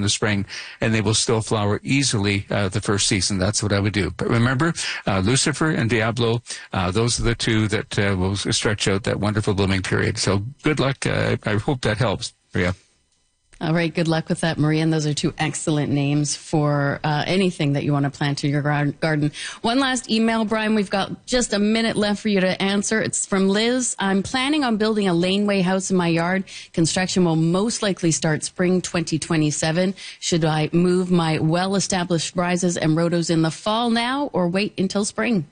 the spring, and they will still flower easily the first season. That's what I would do. But remember, Lucifer and Diablo, those are the two that will stretch out that wonderful blooming period. So good luck. I hope that helps, Maria. All right, good luck with that, Maria. And those are two excellent names for anything that you want to plant in your garden. One last email, Brian. We've got just a minute left for you to answer. It's from Liz. I'm planning on building a laneway house in my yard. Construction will most likely start spring 2027. Should I move my well-established rises and rhodos in the fall now or wait until spring?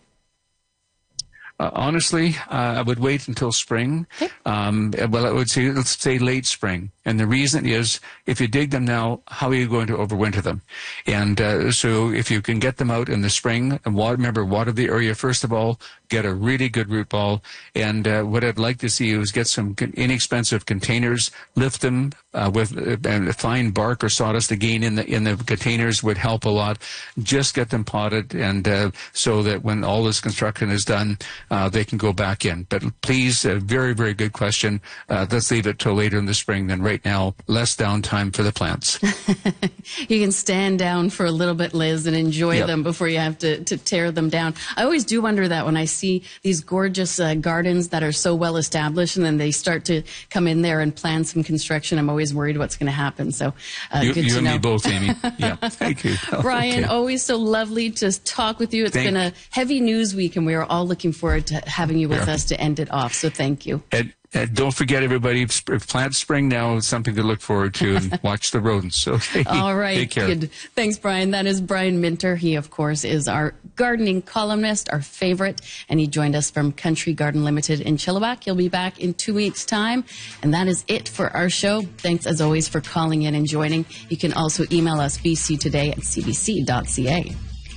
Honestly, I would wait until spring. Okay. Well, I would say, let's say late spring. And the reason is, if you dig them now, how are you going to overwinter them? And so if you can get them out in the spring, and remember, water the area first of all, get a really good root ball. And what I'd like to see is get some inexpensive containers, lift them with fine bark or sawdust again in the containers would help a lot. Just get them potted, and so that when all this construction is done, they can go back in. But please, a very, very good question. Let's leave it till later in the spring than right now. Less downtime for the plants. You can stand down for a little bit, Liz, and enjoy them before you have to tear them down. I always do wonder that when I see these gorgeous gardens that are so well established, and then they start to come in there and plan some construction. I'm always worried what's going to happen. So good to know. You and me both, Amy. Yeah, thank you. Brian, always so lovely to talk with you. It's been a heavy news week, and we are all looking forward to having you with us to end it off. So thank you. And don't forget, everybody, plant spring now. It's something to look forward to, and watch the rodents. Okay. All right. Take care. Good. Thanks, Brian. That is Brian Minter. He, of course, is our gardening columnist, our favorite, and he joined us from Country Garden Limited in Chilliwack. He'll be back in 2 weeks' time. And that is it for our show. Thanks, as always, for calling in and joining. You can also email us, bctoday@cbc.ca.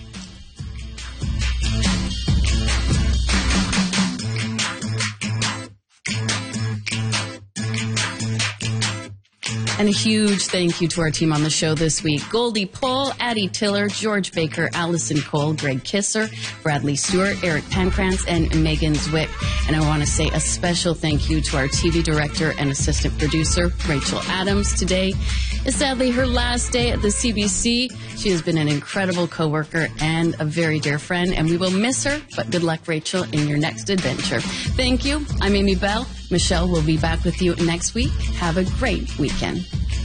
And a huge thank you to our team on the show this week. Goldie Pohl, Addie Tiller, George Baker, Allison Cole, Greg Kisser, Bradley Stewart, Eric Pancrantz, and Megan Zwick. And I want to say a special thank you to our TV director and assistant producer, Rachel Adams. Today is sadly her last day at the CBC. She has been an incredible coworker and a very dear friend, and we will miss her, but good luck, Rachel, in your next adventure. Thank you. I'm Amy Bell. Michelle will be back with you next week. Have a great weekend.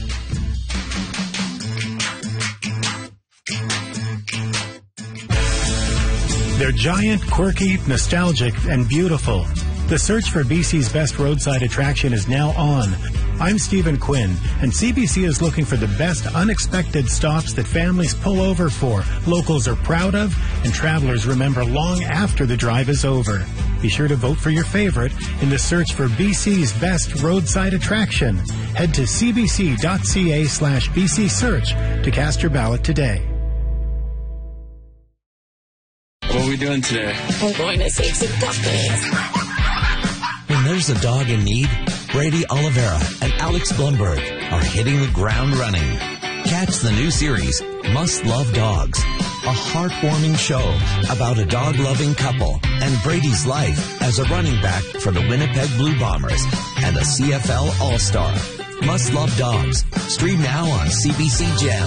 They're giant, quirky, nostalgic, and beautiful. The search for BC's best roadside attraction is now on. I'm Stephen Quinn, and CBC is looking for the best unexpected stops that families pull over for, locals are proud of, and travelers remember long after the drive is over. Be sure to vote for your favorite in the search for BC's best roadside attraction. Head to cbc.ca/BC Search to cast your ballot today. What are we doing today? I'm going to save some puppies. When there's a dog in need, Brady Oliveira and Alex Blumberg are hitting the ground running. Catch the new series, Must Love Dogs, a heartwarming show about a dog-loving couple and Brady's life as a running back for the Winnipeg Blue Bombers and a CFL All-Star. Must Love Dogs. Stream now on CBC Gem.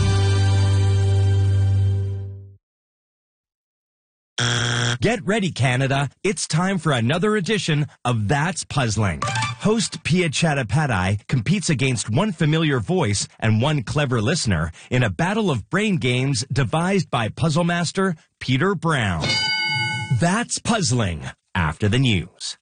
Get ready, Canada. It's time for another edition of That's Puzzling. Host Pia Chattopadhyay competes against one familiar voice and one clever listener in a battle of brain games devised by puzzle master Peter Brown. That's Puzzling, after the news.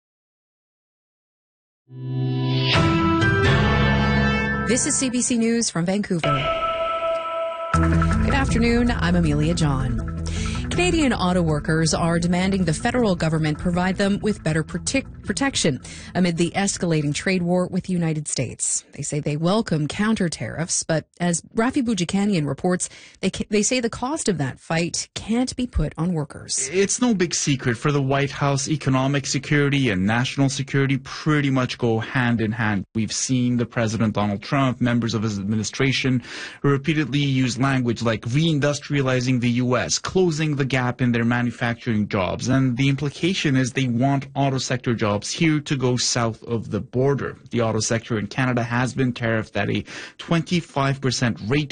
This is CBC News from Vancouver. Good afternoon, I'm Amelia John. Canadian auto workers are demanding the federal government provide them with better protection amid the escalating trade war with the United States. They say they welcome counter tariffs, but as Rafi Boudjikanian reports, they say the cost of that fight can't be put on workers. It's no big secret for the White House. Economic security and national security pretty much go hand in hand. We've seen the President Donald Trump, members of his administration, repeatedly use language like reindustrializing the U.S., closing the gap in their manufacturing jobs, and the implication is they want auto sector jobs here to go south of the border. The auto sector in Canada has been tariffed at a 25% rate